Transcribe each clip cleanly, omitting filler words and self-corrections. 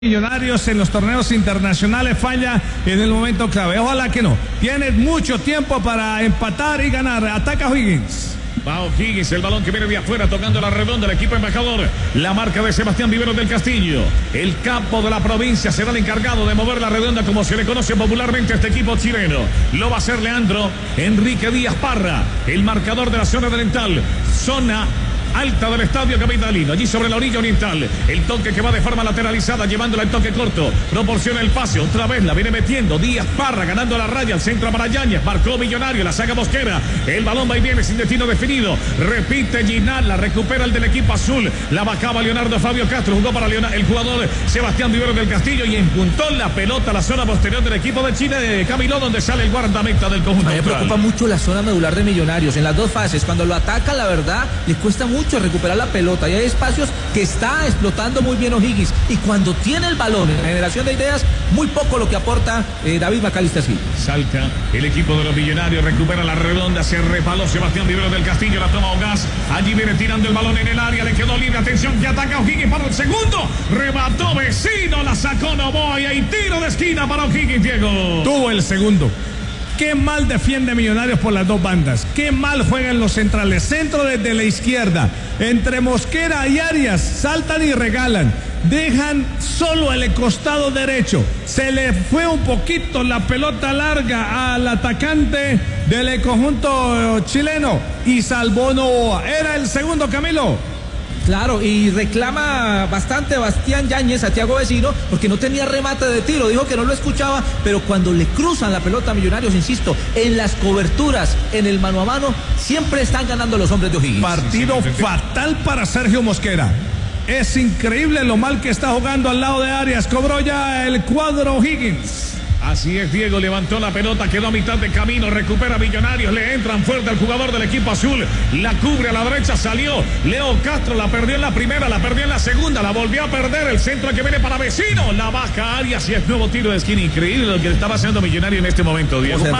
Millonarios en los torneos internacionales falla en el momento clave. Ojalá que no. Tiene mucho tiempo para empatar y ganar. Ataca O'Higgins. Va O'Higgins, el balón que viene de afuera tocando la redonda, el equipo embajador. La marca de Sebastián Viveros del Castillo. El capo de la provincia será el encargado de mover la redonda como se le conoce popularmente a este equipo chileno. Lo va a hacer Leandro Enrique Díaz Parra, el marcador de la zona oriental. Zona alta del estadio capitalino, allí sobre la orilla oriental. El toque que va de forma lateralizada, llevándola en toque corto. Proporciona el pase, otra vez la viene metiendo Díaz Parra, ganando la raya, al centro para Yáñez. Marcó Millonario, la saca Mosquera. El balón va y viene sin destino definido. Repite Ginal, la recupera el del equipo azul. La bajaba Leonardo Fabio Castro, jugó para el jugador Sebastián Viveros del Castillo y empuntó la pelota a la zona posterior del equipo de Chile de Camilo, donde sale el guardameta del conjunto. Me preocupa mucho la zona medular de Millonarios en las dos fases. Cuando lo ataca, la verdad, le cuesta mucho recuperar la pelota y hay espacios que está explotando muy bien O'Higgins, y cuando tiene el balón en la generación de ideas, muy poco lo que aporta David Macalister Gil. Salta el equipo de los Millonarios, recupera la redonda, se repaló Sebastián Viveros del Castillo, la toma Ogaz, allí viene tirando el balón en el área, le quedó libre, atención que ataca O'Higgins para el segundo, remató Vecino, la sacó Novoa y hay tiro de esquina para O'Higgins, Diego. Tuvo el segundo. Qué mal defiende Millonarios por las dos bandas. Qué mal juegan los centrales. Centro desde la izquierda. Entre Mosquera y Arias saltan y regalan. Dejan solo el costado derecho. Se le fue un poquito la pelota larga al atacante del conjunto chileno y salvó Novoa. Era el segundo, Camilo. Claro, y reclama bastante Bastián Yáñez a Thiago Vecino porque no tenía remate de tiro, dijo que no lo escuchaba, pero cuando le cruzan la pelota a Millonarios, insisto, en las coberturas, en el mano a mano, siempre están ganando los hombres de O'Higgins. Partido fatal para Sergio Mosquera. Es increíble lo mal que está jugando al lado de Arias. Cobró ya el cuadro O'Higgins. Así es, Diego, levantó la pelota, quedó a mitad de camino, recupera Millonarios, le entran fuerte al jugador del equipo azul, la cubre a la derecha, salió Leo Castro, la perdió en la primera, la perdió en la segunda, la volvió a perder, el centro que viene para Vecino, la baja Arias y es nuevo tiro de esquina. Increíble lo que estaba haciendo Millonario en este momento, Diego. ¿Cómo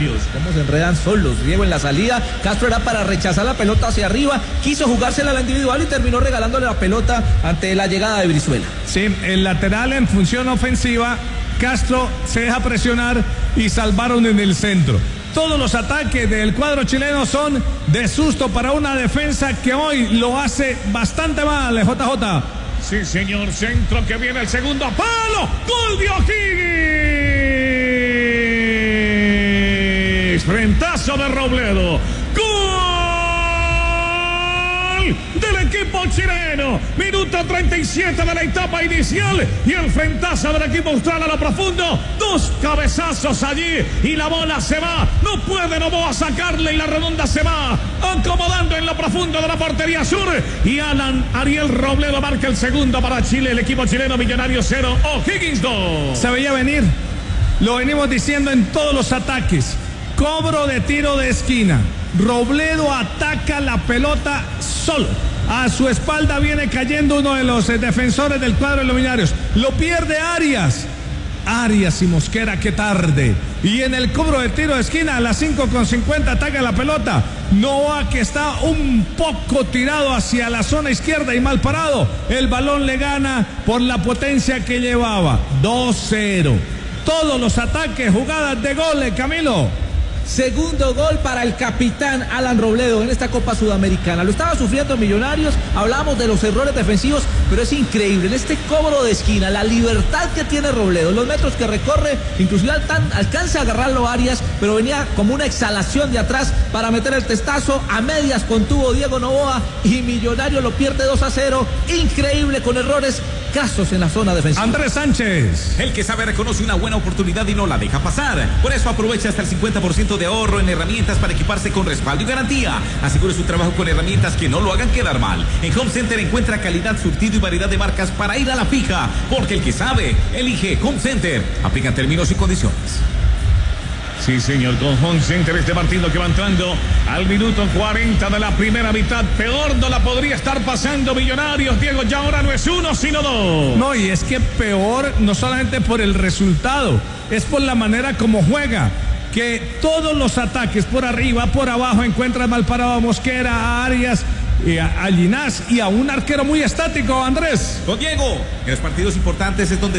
se enredan solos, Diego, en la salida? Castro era para rechazar la pelota hacia arriba, quiso jugársela a la individual y terminó regalándole la pelota ante la llegada de Brizuela. Sí, el lateral en función ofensiva, Castro se deja presionar y salvaron en el centro. Todos los ataques del cuadro chileno son de susto para una defensa que hoy lo hace bastante mal, JJ. Sí, señor, centro que viene el segundo palo, gol de O'Higgins, frentazo de Robledo, gol del equipo chileno, minuto 37 de la etapa inicial y el frentazo del equipo austral a lo profundo, dos cabezazos allí y la bola se va, no puede Novoa sacarle y la redonda se va acomodando en lo profundo de la portería sur y Ariel Robledo marca el segundo para Chile, el equipo chileno. Millonarios 0, O'Higgins 2. Se veía venir, lo venimos diciendo en todos los ataques, cobro de tiro de esquina, Robledo ataca la pelota solo. A su espalda viene cayendo uno de los defensores del cuadro de los Millonarios. Lo pierde Arias. Arias y Mosquera, qué tarde. Y en el cobro de tiro de esquina a las 5:50 ataca la pelota. Novoa, que está un poco tirado hacia la zona izquierda y mal parado. El balón le gana por la potencia que llevaba. 2-0. Todos los ataques, jugadas de goles, Camilo. Segundo gol para el capitán Alan Robledo en esta Copa Sudamericana. Lo estaba sufriendo Millonarios, hablábamos de los errores defensivos, pero es increíble en este cobro de esquina, la libertad que tiene Robledo, los metros que recorre, inclusive alcanza a agarrarlo Arias, pero venía como una exhalación de atrás para meter el testazo, a medias contuvo Diego Novoa y Millonario lo pierde 2-0, increíble con errores casos en la zona defensiva. Andrés Sánchez. El que sabe reconoce una buena oportunidad y no la deja pasar. Por eso aprovecha hasta el 50% de ahorro en herramientas para equiparse con respaldo y garantía. Asegure su trabajo con herramientas que no lo hagan quedar mal. En Home Center encuentra calidad, surtido y variedad de marcas para ir a la fija. Porque el que sabe, elige Home Center. Aplican términos y condiciones. Sí, señor, con Home Center este partido que va entrando al minuto 40 de la primera mitad. Peor no la podría estar pasando Millonarios, Diego, ya ahora no es 1 sino 2. No, y es que peor no solamente por el resultado, es por la manera como juega. Que todos los ataques por arriba, por abajo, encuentra mal parado a Mosquera, a Arias, a Ginás y a un arquero muy estático, Andrés. Don Diego, en los partidos importantes es donde